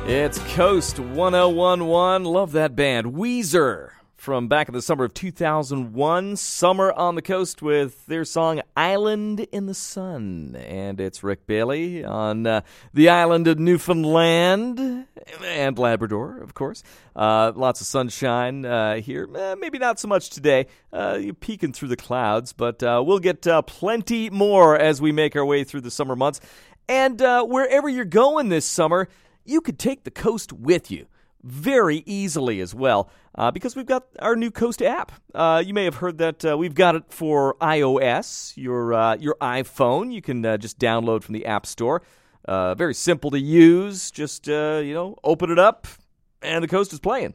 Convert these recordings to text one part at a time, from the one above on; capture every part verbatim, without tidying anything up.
It's Coast one oh one one. Love that band. Weezer from back in the summer of two thousand one. Summer on the Coast with their song Island in the Sun. And it's Rick Bailey on uh, the island of Newfoundland and Labrador, of course. Uh, lots of sunshine uh, here. Eh, maybe not so much today. Uh, you're peeking through the clouds, but uh, we'll get uh, plenty more as we make our way through the summer months. And uh, wherever you're going this summer, you could take the Coast with you very easily as well, uh, because we've got our new Coast app. Uh, you may have heard that uh, we've got it for iOS, your uh, your iPhone. You can uh, just download from the App Store. Uh, very simple to use. Just, uh, you know, open it up, and the Coast is playing.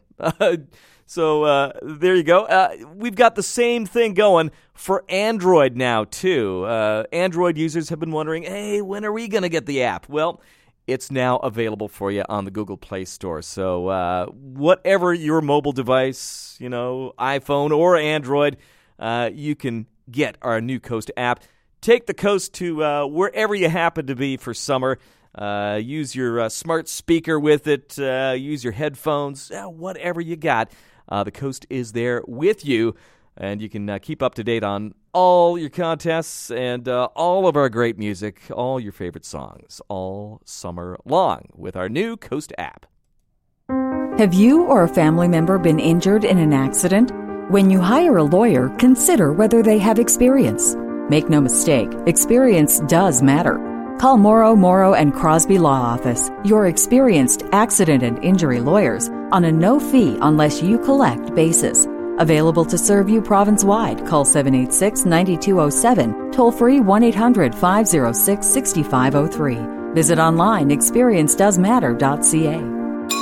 so uh, there you go. Uh, we've got the same thing going for Android now, too. Uh, Android users have been wondering, hey, when are we going to get the app? Well, it's now available for you on the Google Play Store. So uh, whatever your mobile device, you know, iPhone or Android, uh, you can get our new Coast app. Take the Coast to uh, wherever you happen to be for summer. Uh, use your uh, smart speaker with it. Uh, use your headphones. Uh, whatever you got, uh, the Coast is there with you. And you can uh, keep up to date on all your contests and uh, all of our great music, all your favorite songs, all summer long with our new Coast app. Have you or a family member been injured in an accident? When you hire a lawyer, consider whether they have experience. Make no mistake, experience does matter. Call Morrow, Morrow and Crosby Law Office, your experienced accident and injury lawyers, on a no-fee unless you collect basis. Available to serve you province-wide. Call seven eight six, nine two zero seven. Toll free one eight hundred, five oh six, six five zero three. Visit online experience does matter dot c a.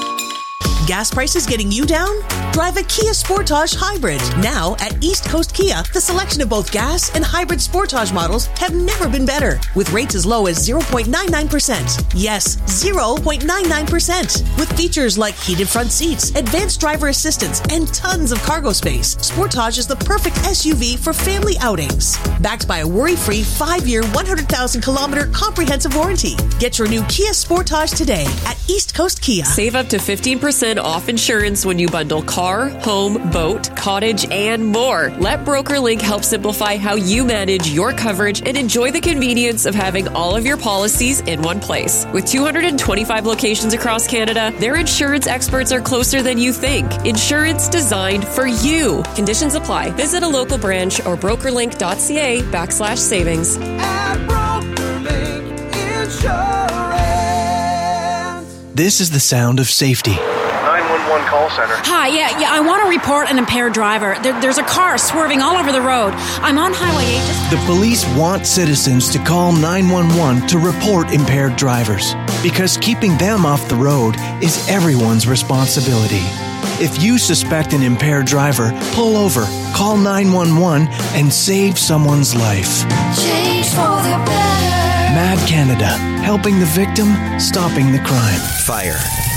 Gas prices getting you down? Drive a Kia Sportage Hybrid. Now at East Coast Kia, the selection of both gas and hybrid Sportage models have never been better. With rates as low as zero point nine nine percent. Yes, zero point nine nine percent. With features like heated front seats, advanced driver assistance, and tons of cargo space, Sportage is the perfect S U V for family outings. Backed by a worry-free five-year, one hundred thousand kilometer comprehensive warranty. Get your new Kia Sportage today at East Coast Kia. Save up to fifteen percent off insurance when you bundle car, home, boat, cottage, and more. Let BrokerLink help simplify how you manage your coverage and enjoy the convenience of having all of your policies in one place. With two hundred twenty-five locations across Canada, their insurance experts are closer than you think. Insurance designed for you. Conditions apply. Visit a local branch or brokerlink.ca backslash savings. At BrokerLink Insurance. This is the sound of safety. nine one one call center. Hi, yeah, yeah, I want to report an impaired driver. There, there's a car swerving all over the road. I'm on Highway eight. Just- the police want citizens to call nine one one to report impaired drivers, because keeping them off the road is everyone's responsibility. If you suspect an impaired driver, pull over, call nine one one, and save someone's life. Change for the better. Mad Canada, helping the victim, stopping the crime. Fire.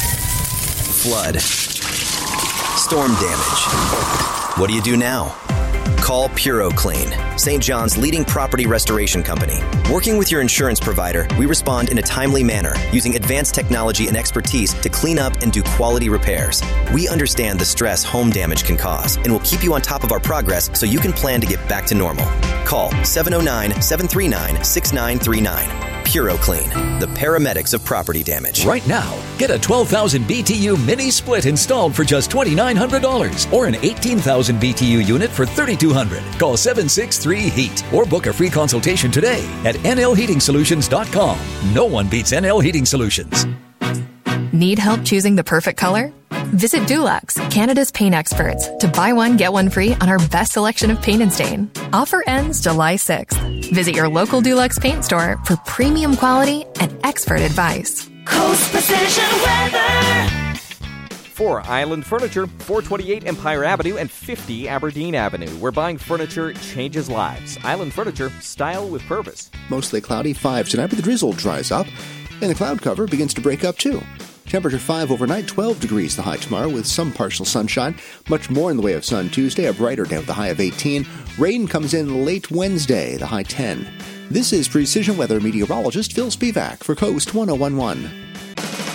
Flood. Storm damage. What do you do now? Call PuroClean, Saint John's leading property restoration company. Working with your insurance provider, we respond in a timely manner using advanced technology and expertise to clean up and do quality repairs. We understand the stress home damage can cause and will keep you on top of our progress so you can plan to get back to normal. Call seven oh nine, seven three nine, six nine three nine. PuroClean, the paramedics of property damage. Right now, get a twelve thousand B T U mini split installed for just two thousand nine hundred dollars or an eighteen thousand B T U unit for three thousand two hundred dollars. Call seven six three heat or book a free consultation today at N L heating solutions dot com. No one beats N L Heating Solutions. Need help choosing the perfect color? Visit Dulux, Canada's paint experts, to buy one, get one free on our best selection of paint and stain. Offer ends July sixth. Visit your local Dulux paint store for premium quality and expert advice. Coast Precision Weather. For Island Furniture, four twenty-eight Empire Avenue and fifty Aberdeen Avenue, where buying furniture changes lives. Island Furniture, style with purpose. Mostly cloudy, five tonight, but the drizzle dries up, and the cloud cover begins to break up too. Temperature five overnight, twelve degrees the high tomorrow with some partial sunshine. Much more in the way of sun Tuesday, a brighter day with the high of eighteen. Rain comes in late Wednesday, the high ten. This is Precision Weather meteorologist Phil Spivak for Coast one oh one one.